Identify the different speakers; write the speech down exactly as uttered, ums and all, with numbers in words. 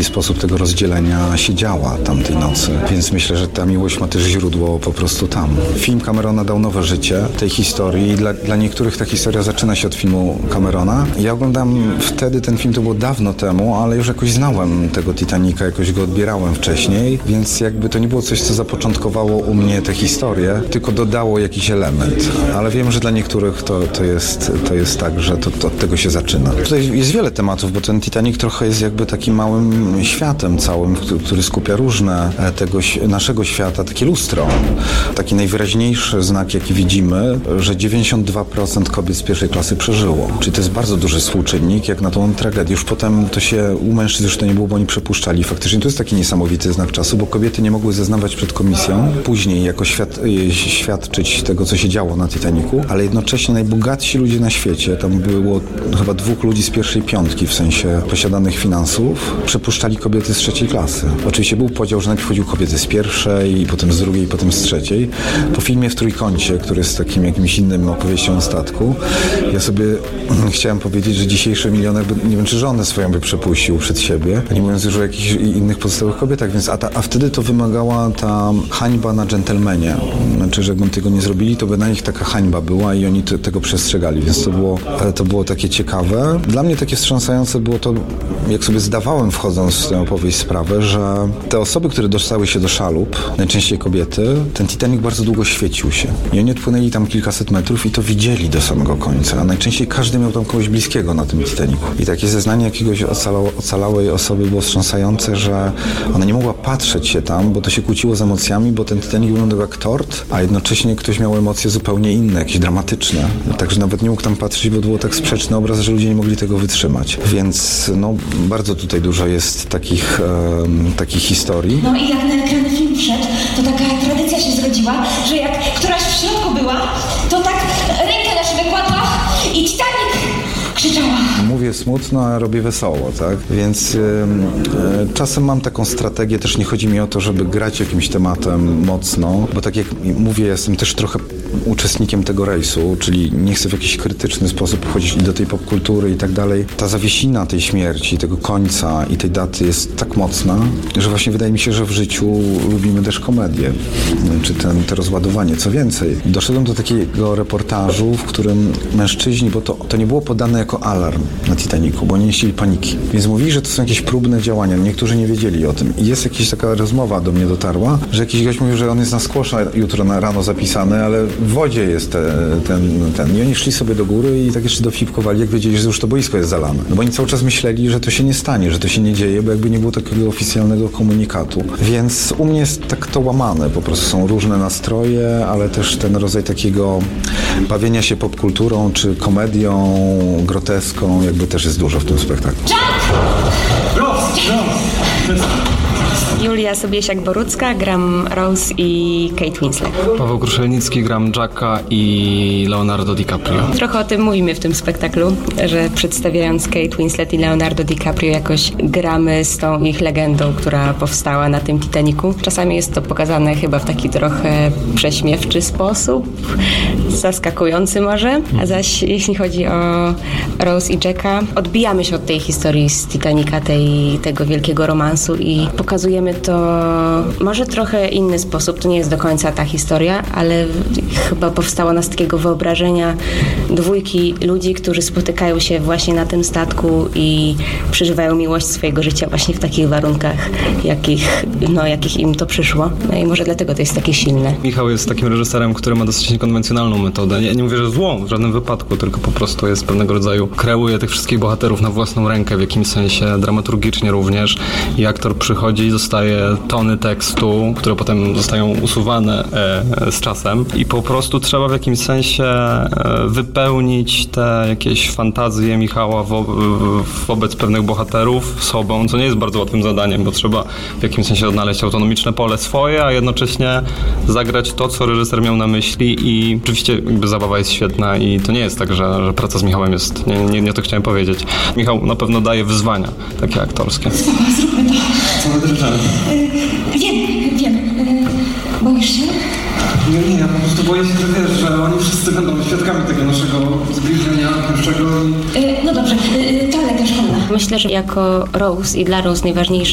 Speaker 1: jaki sposób tego rozdzielenia się działa tamtej nocy. Więc myślę, że ta miłość ma też źródło po prostu tam. Film Camerona dał nowe życie tej historii i dla, dla niektórych ta historia zaczyna się od filmu Camerona. Ja oglądam wtedy ten film, to było dawno temu, ale już jakoś znałem tego Titanica, jakoś go odbierałem wcześniej, więc jakby to nie było coś, co zapoczątkowało u mnie tę historię, tylko dodało jakiś element. Ale wiem, że dla niektórych to, to, jest, to jest tak, że to, to od tego się zaczyna. Tutaj jest wiele tematów, bo ten Titanic trochę jest jakby takim małym światem całym, który skupia różne tego naszego świata, takie lustro. Taki najwyraźniejszy znak, jaki widzimy, że dziewięćdziesiąt dwa procent kobiet z pierwszej klasy przeżyło. Czyli to jest bardzo duży współczynnik, jak na tą tragedię. Już potem to się u mężczyzn już to nie było, bo oni przepuszczali. Faktycznie to jest taki niesamowity znak czasu, bo kobiety nie mogły zeznawać przed komisją, później jako świad świadczyć tego, co się działo na Titanicu, ale jednocześnie najbogatsi ludzie na świecie, tam było chyba dwóch ludzi z pierwszej piątki, w sensie posiadanych finansów, przepuszczali kobiety z trzeciej klasy. Oczywiście był podział, że najpierw chodził kobiety z pierwszej, i potem z drugiej, i potem z trzeciej. Po filmie W trójkącie, który jest takim jakimś innym opowieścią o statku, ja sobie chciałem powiedzieć, że dzisiejszy milioner, by, nie wiem, czy żonę swoją by przepuścił przed siebie, nie mówiąc już o jakichś innych pozostałych kobietach, więc a, ta, a wtedy to wymagała ta hańba na dżentelmenie. Znaczy, że jakby tego nie zrobili, to by na nich taka hańba była i oni te, tego przestrzegali, więc to było, to było takie ciekawe. Dla mnie takie wstrząsające było to, jak sobie zdawałem, wchodząc w tę opowieść, sprawę, że te osoby, które dostały się do szalup, najczęściej kobiety, ten Titanic bardzo długo świecił się. I oni odpłynęli tam kilkaset metrów i to widzieli do samego końca. A najczęściej każdy miał tam kogoś bliskiego na tym Titanicu. I takie zeznanie jakiegoś ocalało, ocalałej osoby było wstrząsające, że ona nie mogła patrzeć się tam, bo to się kłóciło z emocjami, bo ten Titanic wyglądał jak tort, a jednocześnie ktoś miał emocje zupełnie inne, jakieś dramatyczne. Także nawet nie mógł tam patrzeć, bo było tak sprzeczny obraz, że ludzie nie mogli tego wytrzymać. Więc no, bardzo tutaj dużo jest takich, um, takich historii.
Speaker 2: No i jak na ekrany film wszedł, to taka tradycja się zrodziła, że jak któraś w środku była, to tak rękę na szybę kładła i Titanic krzyczała.
Speaker 1: Mówię smutno, a robię wesoło, tak? Więc y, y, czasem mam taką strategię, też nie chodzi mi o to, żeby grać jakimś tematem mocno, bo tak jak mówię, jestem też trochę uczestnikiem tego rejsu, czyli nie chcę w jakiś krytyczny sposób wchodzić i do tej popkultury i tak dalej. Ta zawiesina tej śmierci, tego końca i tej daty jest tak mocna, że właśnie wydaje mi się, że w życiu lubimy też komedię, czy ten, te rozładowanie. Co więcej, doszedłem do takiego reportażu, w którym mężczyźni, bo to, to nie było podane jako alarm na Titanicu, bo oni nie chcieli paniki. Więc mówili, że to są jakieś próbne działania. Niektórzy nie wiedzieli o tym. I jest jakaś taka rozmowa do mnie dotarła, że jakiś gość mówił, że on jest na skłosza jutro na rano zapisany, ale w wodzie jest te, ten, ten. I oni szli sobie do góry i tak jeszcze dofipkowali, jak wiedzieli, że już to boisko jest zalane. No bo oni cały czas myśleli, że to się nie stanie, że to się nie dzieje, bo jakby nie było takiego oficjalnego komunikatu. Więc u mnie jest tak to łamane. Po prostu są różne nastroje, ale też ten rodzaj takiego bawienia się popkulturą, czy komedią, groteską, jakby też jest dużo w tym spektaklu.
Speaker 3: Julia Sobiesiak-Borucka, gram Rose i Kate Winslet.
Speaker 4: Paweł Kruszelnicki, gram Jacka i Leonardo DiCaprio.
Speaker 3: Trochę o tym mówimy w tym spektaklu, że przedstawiając Kate Winslet i Leonardo DiCaprio jakoś gramy z tą ich legendą, która powstała na tym Titanicu. Czasami jest to pokazane chyba w taki trochę prześmiewczy sposób, zaskakujący może, a zaś jeśli chodzi o Rose i Jacka, odbijamy się od tej historii z Titanica, tej, tego wielkiego romansu i pokazujemy to może trochę inny sposób. To nie jest do końca ta historia, ale chyba powstało nas takiego wyobrażenia dwójki ludzi, którzy spotykają się właśnie na tym statku i przeżywają miłość swojego życia właśnie w takich warunkach, jakich, no, jakich im to przyszło. No i może dlatego to jest takie silne.
Speaker 4: Michał jest takim reżyserem, który ma dosyć niekonwencjonalną metodę. Ja nie mówię, że złą w żadnym wypadku, tylko po prostu jest pewnego rodzaju, kreuje tych wszystkich bohaterów na własną rękę, w jakimś sensie dramaturgicznie również. I aktor przychodzi i dostaje tony tekstu, które potem zostają usuwane e, z czasem i po prostu trzeba w jakimś sensie e, wypełnić te jakieś fantazje Michała wo, w, wobec pewnych bohaterów sobą, co nie jest bardzo łatwym zadaniem, bo trzeba w jakimś sensie odnaleźć autonomiczne pole swoje, a jednocześnie zagrać to, co reżyser miał na myśli i oczywiście jakby zabawa jest świetna i to nie jest tak, że, że praca z Michałem jest, nie, nie, nie to chciałem powiedzieć. Michał na pewno daje wyzwania takie aktorskie.
Speaker 2: Spoko, zróbmy to.
Speaker 5: Co my drżemy?
Speaker 2: Yy, wiem, wiem. Yy, boisz się?
Speaker 5: Nie, nie, ja po prostu boję się, że wiesz, że oni wszyscy będą świadkami tego naszego zbliżenia pierwszego.
Speaker 2: Yy, no dobrze, yy, toaleta szkolna.
Speaker 3: Myślę, że jako Rose i dla Rose najważniejsze